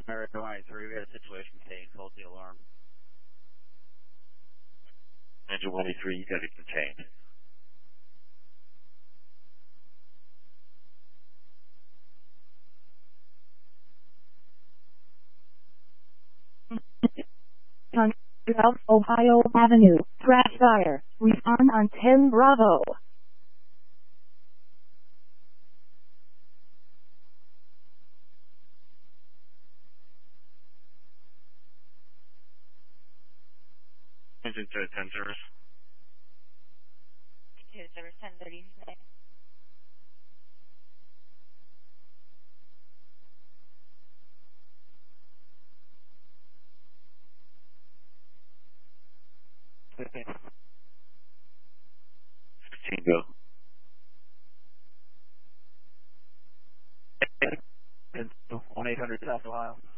America 23, we had a situation contained, hold the alarm. Engine 23, you got it contained. South Ohio Avenue, crash fire, respond on 10 Bravo. Engine 10 service. 2 service 1030 today. Okay. 15 go. 1-800 South Ohio.